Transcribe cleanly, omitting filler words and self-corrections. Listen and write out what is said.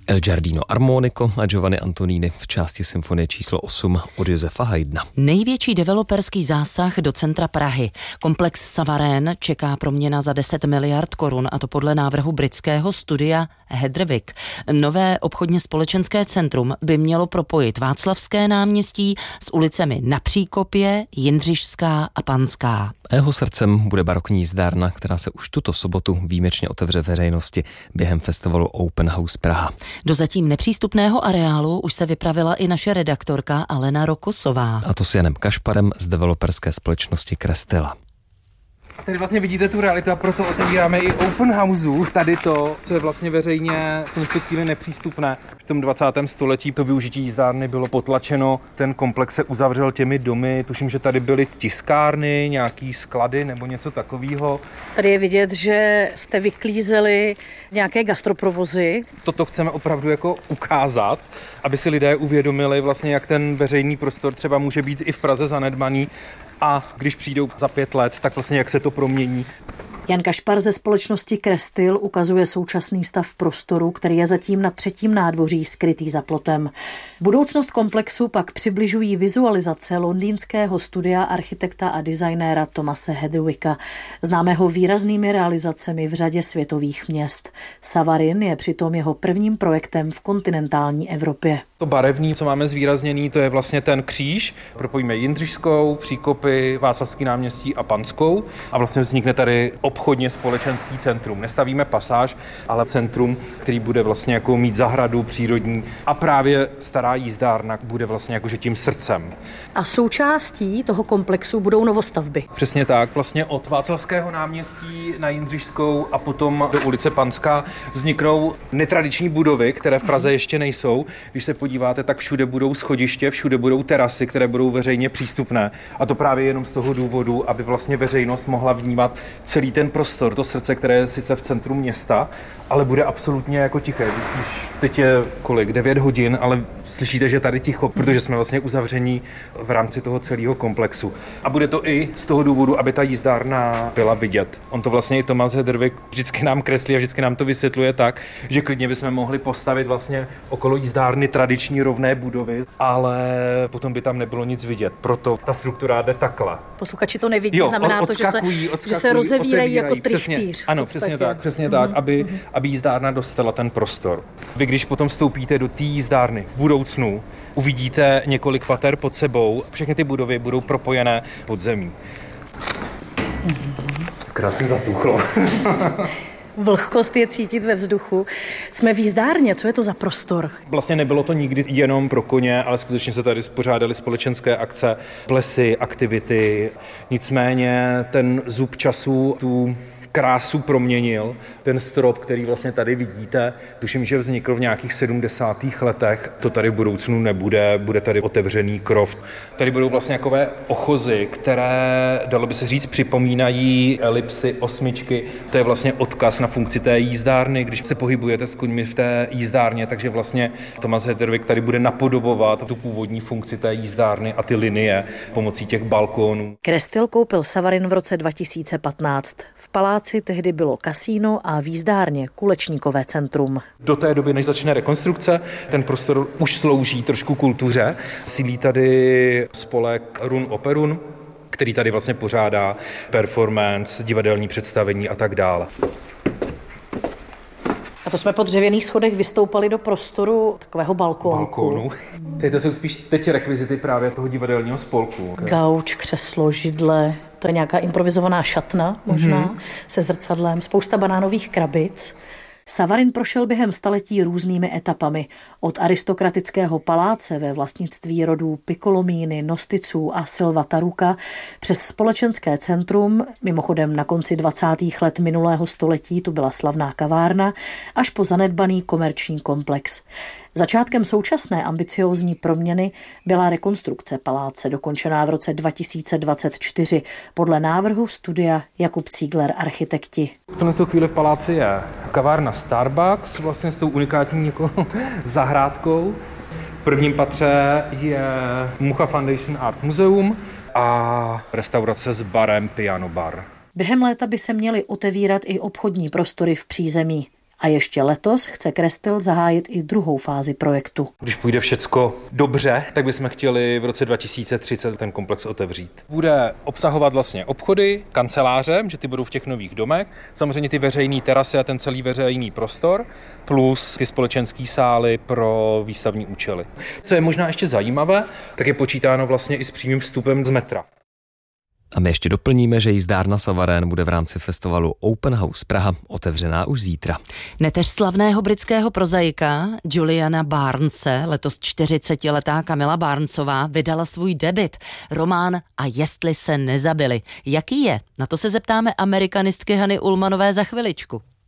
El Giardino Armonico a Giovanni Antonini v části symfonie číslo 8 od Josefa Haydna. Největší developerský zásah do centra Prahy. Komplex Savarin čeká proměna za 10 miliard korun, a to podle návrhu britského studia Hedrevik. Nové obchodně společenské centrum by mělo propojit Václavské náměstí s ulicemi Na Příkopě, Jindřišská a Panská. Jeho srdcem bude barokní jízdárna, která se už tuto sobotu výjimečně otevře veřejnosti během festivalu Open House Praha. Do zatím nepřístupného areálu už se vypravila i naše redaktorka Alena Rokosová. A to s Janem Kašparem z developerské společnosti Crestila. Tady vlastně vidíte tu realitu a proto otevíráme i Open Houseu. Tady to, co je vlastně veřejně v tomto chvíli nepřístupné. V tom 20. století to využití jízdárny bylo potlačeno. Ten komplex se uzavřel těmi domy. Tuším, že tady byly tiskárny, nějaký sklady nebo něco takového. Tady je vidět, že jste vyklízeli nějaké gastroprovozy. Toto chceme opravdu jako ukázat, aby si lidé uvědomili vlastně, jak ten veřejný prostor třeba může být i v Praze zanedbaný. A když přijdou za 5 let, tak vlastně jak se to promění. Jan Kašpar ze společnosti Crestil ukazuje současný stav prostoru, který je zatím na 3. nádvoří skrytý za plotem. Budoucnost komplexu pak přibližují vizualizace londýnského studia architekta a designéra Thomase Hedwicka, známého výraznými realizacemi v řadě světových měst. Savarin je přitom jeho prvním projektem v kontinentální Evropě. To barevný, co máme zvýrazněný, to je vlastně ten kříž. Propojíme Jindřišskou, Příkopy, Václavský náměstí a Panskou a vlastně vznikne tady obchodně společenský centrum. Nestavíme pasáž, ale centrum, který bude vlastně jako mít zahradu přírodní a právě stará jízdárna bude vlastně jakože tím srdcem. A součástí toho komplexu budou novostavby. Přesně tak, vlastně od Václavského náměstí na Jindřišskou a potom do ulice Panská vzniknou netradiční budovy, které v Praze ještě nejsou. Když se podíváte, tak všude budou schodiště, všude budou terasy, které budou veřejně přístupné. A to právě jenom z toho důvodu, aby vlastně veřejnost mohla vnímat celý ten prostor, to srdce, které je sice v centru města, ale bude absolutně jako tiché. Když teď je 9 hodin, ale slyšíte, že tady ticho, protože jsme vlastně uzavření v rámci toho celého komplexu. A bude to i z toho důvodu, aby ta jízdárna byla vidět. On to vlastně i Thomas Hedrevik vždycky nám kreslí a vždycky nám to vysvětluje tak, že klidně bychom mohli postavit vlastně okolo jízdárny tradiční rovné budovy, ale potom by tam nebylo nic vidět. Proto ta struktura jde takhle. Posluchači to nevidí, znamená to, že se rozevírají jako trichtýř. Ano, přesně tak, aby jízdárna dostala ten prostor. Vy, když potom vstoupíte do té jízdárny v budoucnu, uvidíte několik pater pod sebou. Všechny ty budovy budou propojené pod zemí. Krásně zatuchlo. Vlhkost je cítit ve vzduchu. Jsme v jízdárně, co je to za prostor? Vlastně nebylo to nikdy jenom pro koně, ale skutečně se tady pořádaly společenské akce, plesy, aktivity. Nicméně ten zub času tu krásu proměnil. Ten strop, který vlastně tady vidíte, tuším, že vznikl v nějakých 70. letech. To tady v budoucnu nebude, bude tady otevřený kroft. Tady budou vlastně takové ochozy, které, dalo by se říct, připomínají elipsy, osmičky. To je vlastně odkaz na funkci té jízdárny, když se pohybujete s koňmi v té jízdárně, takže vlastně Thomas Hedrevik tady bude napodobovat tu původní funkci té jízdárny a ty linie pomocí těch balkónů. Crestil koupil Savarin v roce 2015. V paláci tehdy bylo kasíno a v jízdárně kulečníkové centrum. Do té doby, než začne rekonstrukce, ten prostor už slouží trošku kultuře. Sídlí tady spolek Run Operun, který tady vlastně pořádá performance, divadelní představení a tak dále. A to jsme po dřevěných schodech vystoupali do prostoru takového balkónu. To jsou spíš teď rekvizity právě toho divadelního spolku. Gauč, křeslo, židle, to je nějaká improvizovaná šatna možná, se zrcadlem, spousta banánových krabic. Savarin prošel během staletí různými etapami. Od aristokratického paláce ve vlastnictví rodů Piccolomini, Nosticů a Silva Taruka přes společenské centrum, mimochodem na konci 20. let minulého století tu byla slavná kavárna, až po zanedbaný komerční komplex. Začátkem současné ambiciózní proměny byla rekonstrukce paláce, dokončená v roce 2024 podle návrhu studia Jakub Ziegler architekti. V tomto chvíli v paláci je kavárna Starbucks, vlastně s tou unikátní zahrádkou. V prvním patře je Mucha Foundation Art Museum a restaurace s barem Piano Bar. Během léta by se měly otevírat i obchodní prostory v přízemí. A ještě letos chce Krestel zahájit i druhou fázi projektu. Když půjde všecko dobře, tak bychom chtěli v roce 2030 ten komplex otevřít. Bude obsahovat vlastně obchody, kanceláře, že ty budou v těch nových domech, samozřejmě ty veřejné terasy a ten celý veřejný prostor, plus ty společenské sály pro výstavní účely. Co je možná ještě zajímavé, tak je počítáno vlastně i s přímým vstupem z metra. A my ještě doplníme, že jízdárna Savarin bude v rámci festivalu Open House Praha otevřená už zítra. Neteř slavného britského prozaika Juliana Barnese, letos 40letá Kamila Barnesová, vydala svůj debut, román A jestli se nezabili. Jaký je? Na to se zeptáme amerikanistky Hany Ullmanové za chviličku.